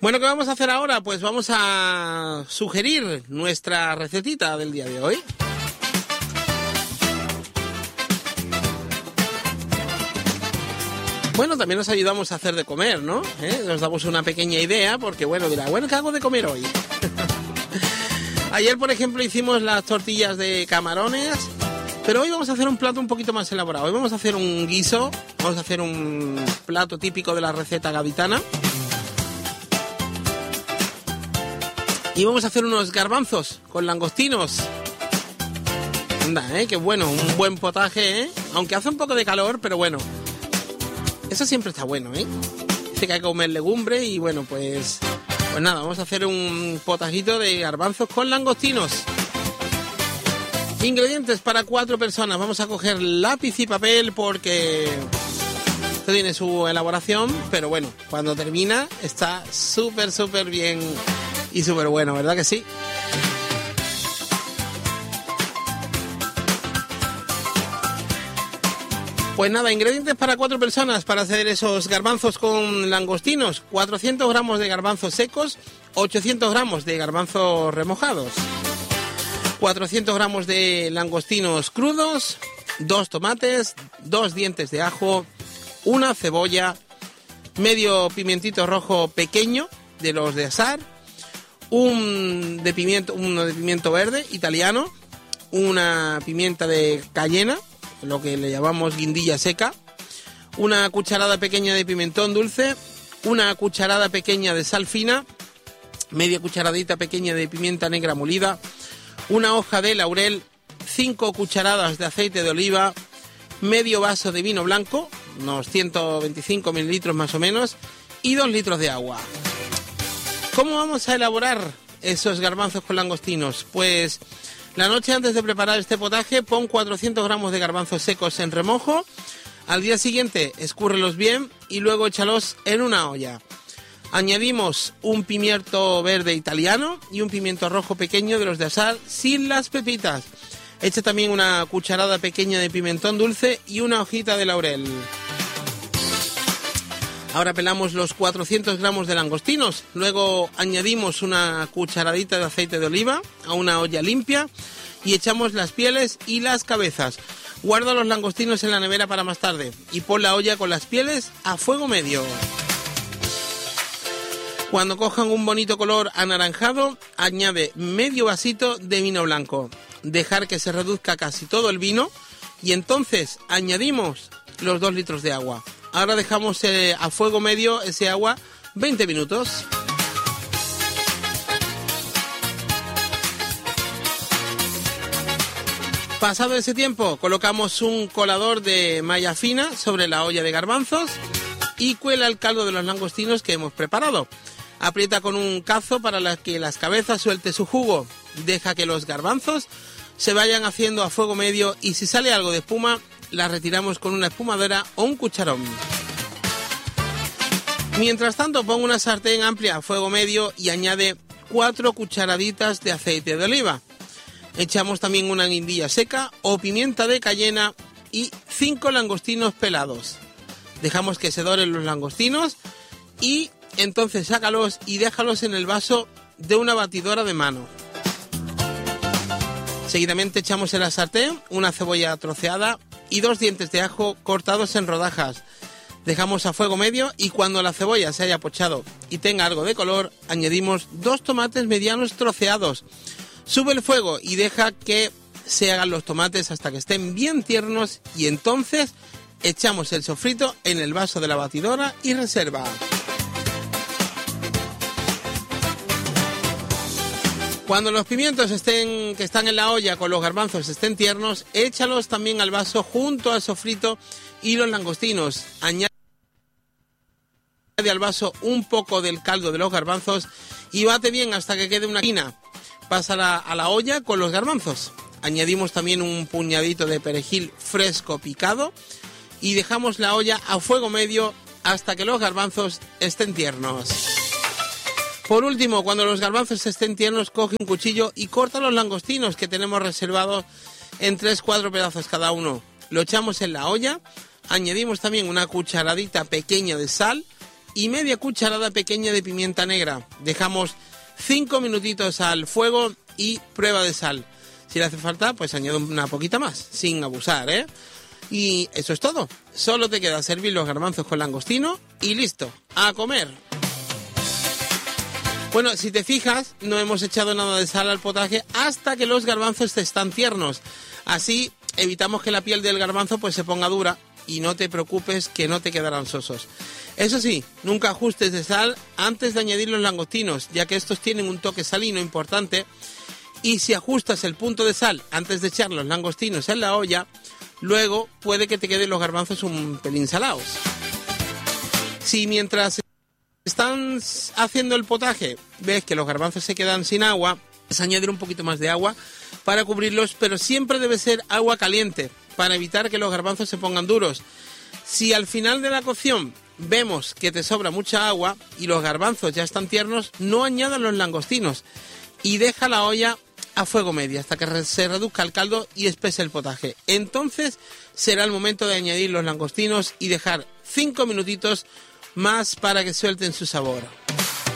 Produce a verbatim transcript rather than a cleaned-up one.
Bueno, ¿qué vamos a hacer ahora? Pues vamos a sugerir nuestra recetita del día de hoy. Bueno, también nos ayudamos a hacer de comer, ¿no? ¿Eh? Nos damos una pequeña idea porque, bueno, dirá, bueno, ¿qué hago de comer hoy? Ayer, por ejemplo, hicimos las tortillas de camarones, pero hoy vamos a hacer un plato un poquito más elaborado. Hoy vamos a hacer un guiso, vamos a hacer un plato típico de la receta gaditana. Y vamos a hacer unos garbanzos con langostinos. Anda, ¿eh? Qué bueno, un buen potaje, ¿eh? Aunque hace un poco de calor, pero bueno. Eso siempre está bueno, ¿eh? Dice que hay que comer legumbre y bueno, pues... Pues nada, vamos a hacer un potajito de garbanzos con langostinos. Ingredientes para cuatro personas. Vamos a coger lápiz y papel porque esto tiene su elaboración, pero bueno, cuando termina está súper, súper bien y súper bueno, ¿verdad que sí? Pues nada, ingredientes para cuatro personas para hacer esos garbanzos con langostinos. cuatrocientos gramos de garbanzos secos, ochocientos gramos de garbanzos remojados, cuatrocientos gramos de langostinos crudos, dos tomates, dos dientes de ajo, una cebolla, medio pimientito rojo pequeño de los de asar, un de pimiento, uno de pimiento verde italiano, una pimienta de cayena, lo que le llamamos guindilla seca, una cucharada pequeña de pimentón dulce, una cucharada pequeña de sal fina, media cucharadita pequeña de pimienta negra molida, una hoja de laurel, cinco cucharadas de aceite de oliva, medio vaso de vino blanco, unos ciento veinticinco mililitros más o menos, y dos litros de agua. ¿Cómo vamos a elaborar esos garbanzos con langostinos? Pues la noche antes de preparar este potaje, pon cuatrocientos gramos de garbanzos secos en remojo. Al día siguiente, escúrrelos bien y luego échalos en una olla. Añadimos un pimiento verde italiano y un pimiento rojo pequeño de los de asar sin las pepitas. Echa también una cucharada pequeña de pimentón dulce y una hojita de laurel. Ahora pelamos los cuatrocientos gramos de langostinos. Luego añadimos una cucharadita de aceite de oliva a una olla limpia y echamos las pieles y las cabezas. Guarda los langostinos en la nevera para más tarde y pon la olla con las pieles a fuego medio. Cuando cojan un bonito color anaranjado, añade medio vasito de vino blanco. Dejar que se reduzca casi todo el vino y entonces añadimos los dos litros de agua. Ahora dejamos eh, a fuego medio ese agua veinte minutos. Pasado ese tiempo, colocamos un colador de malla fina sobre la olla de garbanzos y cuela el caldo de los langostinos que hemos preparado. Aprieta con un cazo para que las cabezas suelte su jugo. Deja que los garbanzos se vayan haciendo a fuego medio y si sale algo de espuma, la retiramos con una espumadora o un cucharón. Mientras tanto, pon una sartén amplia a fuego medio y añade cuatro cucharaditas de aceite de oliva. Echamos también una guindilla seca o pimienta de cayena y cinco langostinos pelados. Dejamos que se doren los langostinos y entonces sácalos y déjalos en el vaso de una batidora de mano. Seguidamente echamos en la sartén una cebolla troceada y dos dientes de ajo cortados en rodajas. Dejamos a fuego medio y cuando la cebolla se haya pochado y tenga algo de color, añadimos dos tomates medianos troceados. Sube el fuego y deja que se hagan los tomates hasta que estén bien tiernos y entonces echamos el sofrito en el vaso de la batidora y reserva. Cuando los pimientos estén, que están en la olla con los garbanzos estén tiernos, échalos también al vaso junto al sofrito y los langostinos. Añade al vaso un poco del caldo de los garbanzos y bate bien hasta que quede una harina. Pásala a la olla con los garbanzos. Añadimos también un puñadito de perejil fresco picado y dejamos la olla a fuego medio hasta que los garbanzos estén tiernos. Por último, cuando los garbanzos estén tiernos, coge un cuchillo y corta los langostinos que tenemos reservados en tres cuatro pedazos cada uno. Lo echamos en la olla, añadimos también una cucharadita pequeña de sal, y media cucharada pequeña de pimienta negra. Dejamos cinco minutitos al fuego y prueba de sal. Si le hace falta, pues añado una poquita más, sin abusar, ¿eh? Y eso es todo. Solo te queda servir los garbanzos con langostino y listo, a comer. Bueno, si te fijas, no hemos echado nada de sal al potaje hasta que los garbanzos están tiernos. Así evitamos que la piel del garbanzo pues se ponga dura y no te preocupes que no te quedarán sosos. Eso sí, nunca ajustes de sal antes de añadir los langostinos, ya que estos tienen un toque salino importante, y si ajustas el punto de sal antes de echar los langostinos en la olla, luego puede que te queden los garbanzos un pelín salados. Si mientras están haciendo el potaje ves que los garbanzos se quedan sin agua, es añadir un poquito más de agua para cubrirlos, pero siempre debe ser agua caliente para evitar que los garbanzos se pongan duros. Si al final de la cocción vemos que te sobra mucha agua y los garbanzos ya están tiernos, no añadas los langostinos y deja la olla a fuego medio hasta que se reduzca el caldo y espese el potaje. Entonces será el momento de añadir los langostinos y dejar cinco minutitos más para que suelten su sabor.